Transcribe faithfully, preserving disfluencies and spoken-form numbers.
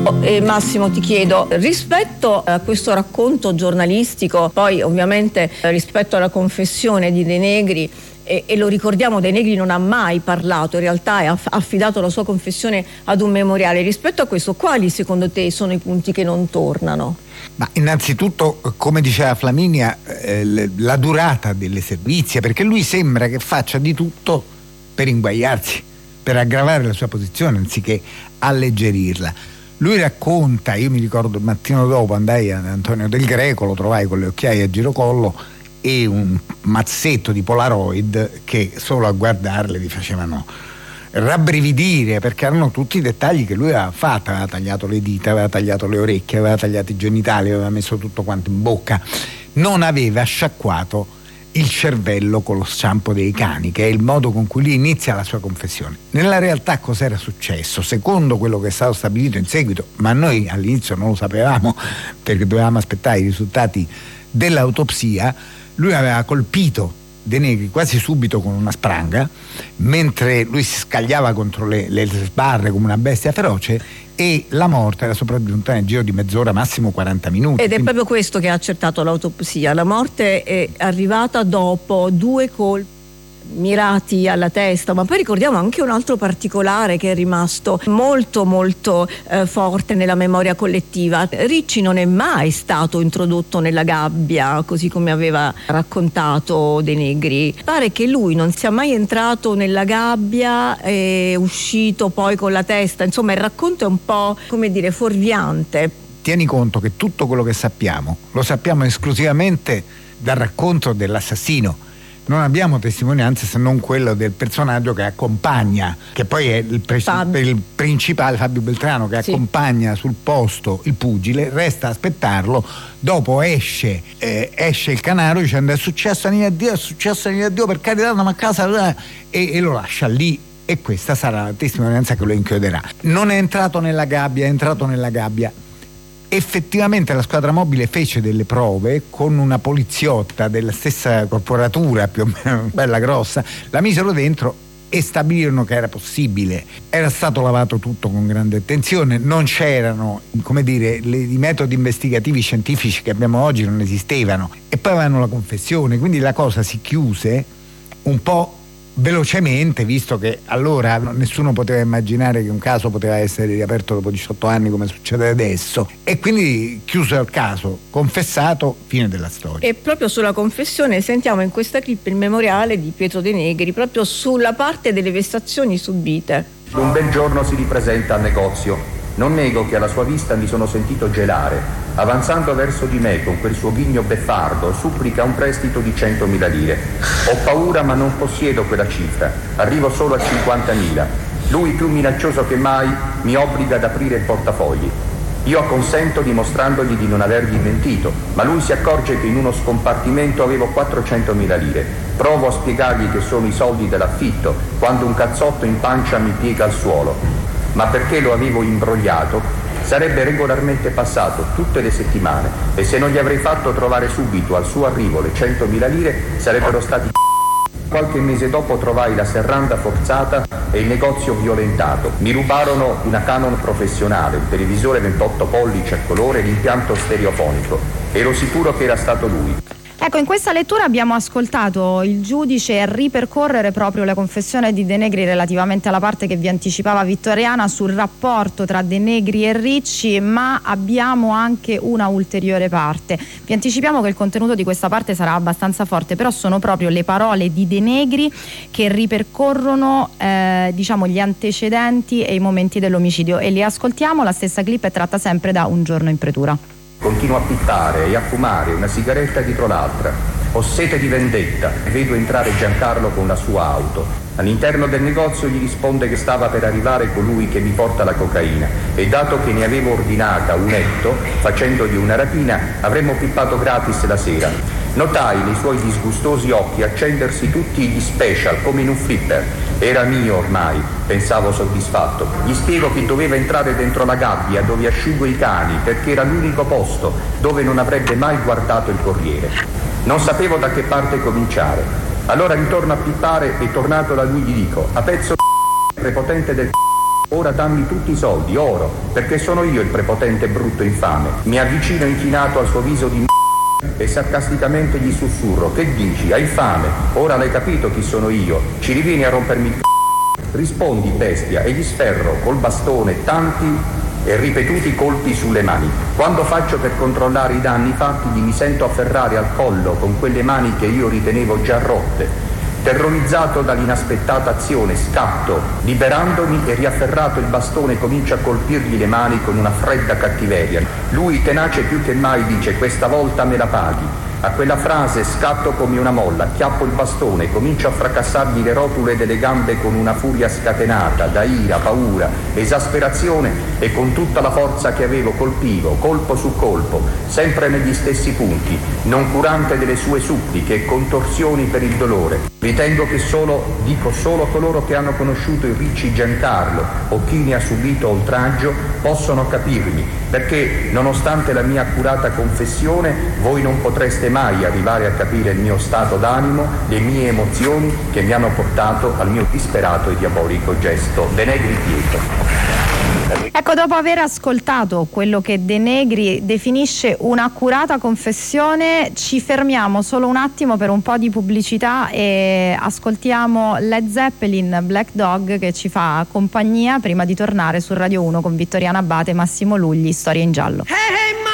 E Massimo, ti chiedo, rispetto a questo racconto giornalistico, poi ovviamente rispetto alla confessione di De Negri, e, e lo ricordiamo, De Negri non ha mai parlato, in realtà ha affidato la sua confessione ad un memoriale. Rispetto a questo, quali secondo te sono i punti che non tornano? Ma innanzitutto, come diceva Flaminia, eh, la durata delle servizie, perché lui sembra che faccia di tutto per inguaiarsi, per aggravare la sua posizione anziché alleggerirla. Lui racconta, io mi ricordo il mattino dopo andai ad Antonio Del Greco, lo trovai con le occhiaie a girocollo e un mazzetto di Polaroid che solo a guardarle vi facevano rabbrividire, perché erano tutti i dettagli che lui aveva fatto. Aveva tagliato le dita, aveva tagliato le orecchie, aveva tagliato i genitali, aveva messo tutto quanto in bocca, non aveva sciacquato il cervello con lo shampoo dei cani, che è il modo con cui lui inizia la sua confessione. Nella realtà cos'era successo? Secondo quello che è stato stabilito in seguito, ma noi all'inizio non lo sapevamo perché dovevamo aspettare i risultati dell'autopsia, lui aveva colpito De Negri quasi subito con una spranga, mentre lui si scagliava contro le, le sbarre come una bestia feroce, e la morte era sopravvenuta nel giro di mezz'ora, massimo quaranta minuti. Ed è Quindi... proprio questo che ha accertato l'autopsia. La morte è arrivata dopo due colpi mirati alla testa, ma poi ricordiamo anche un altro particolare che è rimasto molto molto eh, forte nella memoria collettiva. Ricci non è mai stato introdotto nella gabbia, così come aveva raccontato De Negri. Pare che lui non sia mai entrato nella gabbia e uscito poi con la testa. Insomma, il racconto è un po', come dire, fuorviante. Tieni conto che tutto quello che sappiamo lo sappiamo esclusivamente dal racconto dell'assassino. Non abbiamo testimonianze se non quello del personaggio che accompagna, che poi è il, pre- il principale, Fabio Beltrano, che sì. accompagna sul posto il pugile, resta a aspettarlo, dopo esce eh, esce il Canaro dicendo è successo a Nina Dio, è successo a Nina Dio, per carità, ma a casa, e, e lo lascia lì, e questa sarà la testimonianza che lo inchioderà. Non è entrato nella gabbia, è entrato nella gabbia. Effettivamente la squadra mobile fece delle prove con una poliziotta della stessa corporatura, più o meno bella grossa, la misero dentro e stabilirono che era possibile. Era stato lavato tutto con grande attenzione, non c'erano, come dire, le, i metodi investigativi scientifici che abbiamo oggi non esistevano, e poi avevano la confessione, quindi la cosa si chiuse un po' velocemente, visto che allora nessuno poteva immaginare che un caso poteva essere riaperto dopo diciotto anni come succede adesso, e quindi chiuso il caso, confessato, fine della storia. E proprio sulla confessione sentiamo in questa clip il memoriale di Pietro De Negri, proprio sulla parte delle vessazioni subite. Un bel giorno si ripresenta al negozio. Non nego che alla sua vista mi sono sentito gelare. Avanzando verso di me con quel suo ghigno beffardo, supplica un prestito di centomila lire. Ho paura ma non possiedo quella cifra. Arrivo solo a cinquantamila. Lui, più minaccioso che mai, mi obbliga ad aprire il portafogli. Io acconsento dimostrandogli di non avergli mentito, ma lui si accorge che in uno scompartimento avevo quattrocentomila lire. Provo a spiegargli che sono i soldi dell'affitto, quando un cazzotto in pancia mi piega al suolo. Ma perché lo avevo imbrogliato, sarebbe regolarmente passato tutte le settimane, e se non gli avrei fatto trovare subito al suo arrivo le centomila lire, sarebbero stati Qualche mese dopo trovai la serranda forzata e il negozio violentato. Mi rubarono una Canon professionale, un televisore ventotto pollici a colore e l'impianto stereofonico. Ero sicuro che era stato lui. Ecco, in questa lettura abbiamo ascoltato il giudice ripercorrere proprio la confessione di De Negri relativamente alla parte che vi anticipava Vittoriana sul rapporto tra De Negri e Ricci, ma abbiamo anche una ulteriore parte. Vi anticipiamo che il contenuto di questa parte sarà abbastanza forte, però sono proprio le parole di De Negri che ripercorrono eh, diciamo gli antecedenti e i momenti dell'omicidio, e li ascoltiamo. La stessa clip è tratta sempre da Un giorno in pretura. Continuo a pittare e a fumare una sigaretta dietro l'altra. Ho sete di vendetta e vedo entrare Giancarlo con la sua auto. All'interno del negozio gli risponde che stava per arrivare colui che mi porta la cocaina, e dato che ne avevo ordinata un etto, facendogli una rapina, avremmo pippato gratis la sera. Notai nei suoi disgustosi occhi accendersi tutti gli special come in un flipper. Era mio ormai, pensavo soddisfatto. Gli spiego che doveva entrare dentro la gabbia dove asciugo i cani, perché era l'unico posto dove non avrebbe mai guardato il corriere. Non sapevo da che parte cominciare. Allora ritorno a pippare e tornato da lui gli dico: a pezzo prepotente del Ora dammi tutti i soldi, oro, perché sono io il prepotente brutto infame. Mi avvicino inchinato al suo viso di e sarcasticamente gli sussurro: che dici? Hai fame? Ora l'hai capito chi sono io? Ci rivieni a rompermi il c***o? Rispondi, bestia, e gli sferro col bastone tanti e ripetuti colpi sulle mani. Quando faccio per controllare i danni fatti, mi sento afferrare al collo con quelle mani che io ritenevo già rotte. Terrorizzato dall'inaspettata azione, scatto, liberandomi e riafferrato il bastone comincio a colpirgli le mani con una fredda cattiveria. Lui, tenace più che mai, dice: questa volta me la paghi. A quella frase scatto come una molla, chiappo il bastone, comincio a fracassargli le rotule delle gambe con una furia scatenata da ira, paura, esasperazione, e con tutta la forza che avevo colpivo, colpo su colpo, sempre negli stessi punti, non curante delle sue suppliche e contorsioni per il dolore. Ritengo che solo, dico solo coloro che hanno conosciuto il Ricci Giancarlo o chi ne ha subito oltraggio possono capirmi, perché nonostante la mia accurata confessione voi non potreste mai arrivare a capire il mio stato d'animo, le mie emozioni che mi hanno portato al mio disperato e diabolico gesto. De Negri Pietro. Ecco, dopo aver ascoltato quello che De Negri definisce un'accurata confessione, ci fermiamo solo un attimo per un po' di pubblicità e ascoltiamo Led Zeppelin, Black Dog, che ci fa compagnia prima di tornare su Radio uno con Vittoriana Abate e Massimo Lugli, Storia in giallo. Hey, hey,